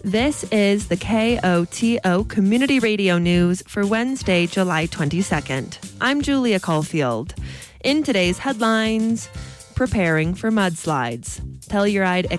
This is the KOTO Community Radio News for Wednesday, July 22nd. I'm Julia Caulfield. In today's headlines, preparing for mudslides. Telluride